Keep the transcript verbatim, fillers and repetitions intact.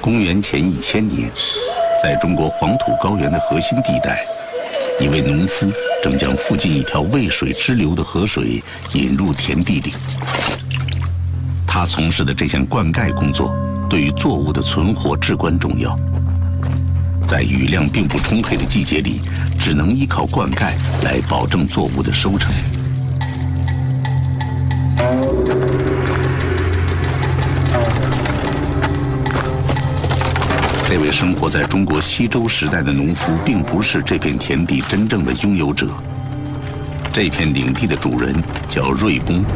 公元前一千年，在中国黄土高原的核心地带，一位农夫正将附近一条渭水支流的河水引入田地里。他从事的这项灌溉工作，对于作物的存活至关重要。在雨量并不充沛的季节里，只能依靠灌溉来保证作物的收成。这位生活在中国西周时代的农夫，并不是这片田地真正的拥有者。这片领地的主人叫芮公。